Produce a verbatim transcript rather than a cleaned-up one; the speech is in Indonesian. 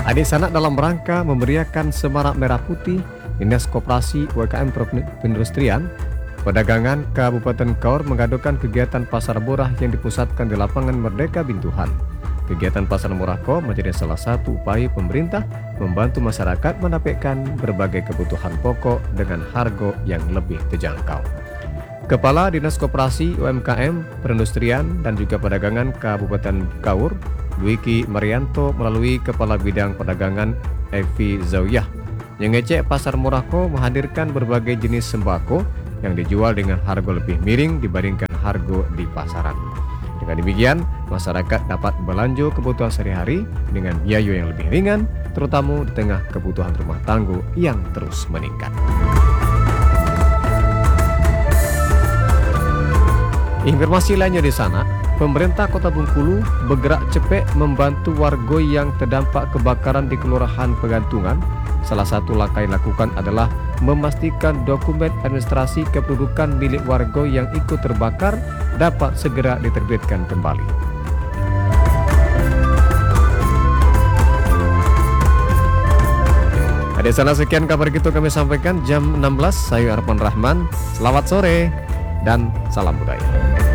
Adik sanak dalam rangka memeriahkan Semarak Merah Putih, Dinas Koperasi U M K M Perindustrian Perdagangan Kabupaten Kaur mengadakan kegiatan pasar murah yang dipusatkan di lapangan Merdeka Bintuhan. Kegiatan pasar murah ko menjadi salah satu upaya pemerintah membantu masyarakat mendapatkan berbagai kebutuhan pokok dengan harga yang lebih terjangkau. Kepala Dinas Koperasi U M K M Perindustrian dan juga Perdagangan Kabupaten Kaur, Dwiki Marianto melalui Kepala Bidang Perdagangan Evi Zawiyah mengecek pasar murah ko menghadirkan berbagai jenis sembako yang dijual dengan harga lebih miring dibandingkan harga di pasaran. Dengan demikian, masyarakat dapat belanja kebutuhan sehari-hari dengan biaya yang lebih ringan, terutama di tengah kebutuhan rumah tangga yang terus meningkat. Informasi lainnya di sana, pemerintah Kota Bengkulu bergerak cepat membantu warga yang terdampak kebakaran di Kelurahan Pegantungan. Salah satu langkah yang dilakukan adalah memastikan dokumen administrasi kependudukan milik warga yang ikut terbakar dapat segera diterbitkan kembali. Ada sana sekian kabar gitu kami sampaikan jam enam belas. Saya Arfan Rahman. Selamat sore dan salam budaya.